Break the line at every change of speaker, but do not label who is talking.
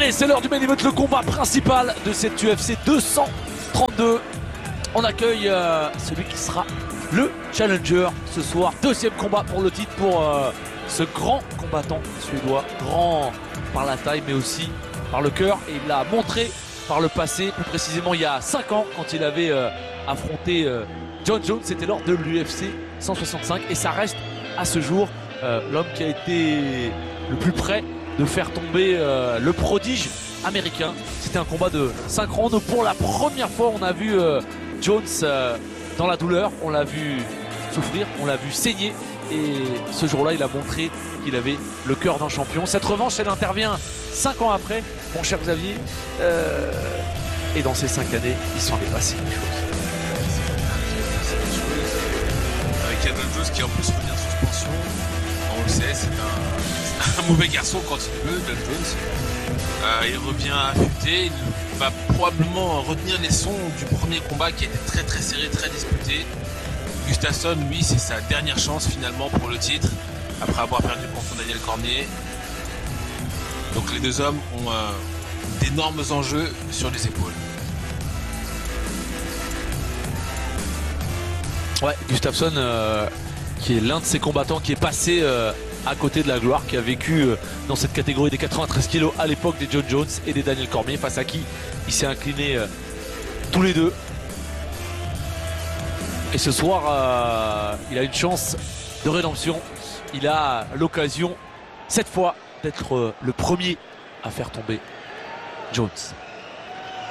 Allez, c'est l'heure du main event, le combat principal de cette UFC 232. On accueille celui qui sera le challenger ce soir. Deuxième combat pour le titre pour ce grand combattant suédois. Grand par la taille mais aussi par le cœur. Et il l'a montré par le passé, plus précisément il y a 5 ans quand il avait affronté Jon Jones. C'était lors de l'UFC 165 et ça reste à ce jour l'homme qui a été le plus près de faire tomber le prodige américain. C'était un combat de 5 rounds. Pour la première fois, on a vu Jones dans la douleur, on l'a vu souffrir, on l'a vu saigner. Et ce jour-là, il a montré qu'il avait le cœur d'un champion. Cette revanche, elle intervient 5 ans après, mon cher Xavier. Et dans ces 5 années, il s'en est passé des choses.
Avec Jon Jones qui en plus revient de suspension. On le sait, c'est un mauvais garçon quand il veut, Jon Jones. Il revient affûté, il va probablement retenir les sons du premier combat qui était très très serré, très disputé. Gustafsson, lui, c'est sa dernière chance finalement pour le titre, après avoir perdu contre Daniel Cormier. Donc les deux hommes ont d'énormes enjeux sur les épaules.
Ouais, Gustafsson qui est l'un de ces combattants qui est passé à côté de la gloire, qui a vécu dans cette catégorie des 93 kg à l'époque des Jon Jones et des Daniel Cormier, face à qui il s'est incliné tous les deux. Et ce soir, il a une chance de rédemption. Il a l'occasion, cette fois, d'être le premier à faire tomber Jones.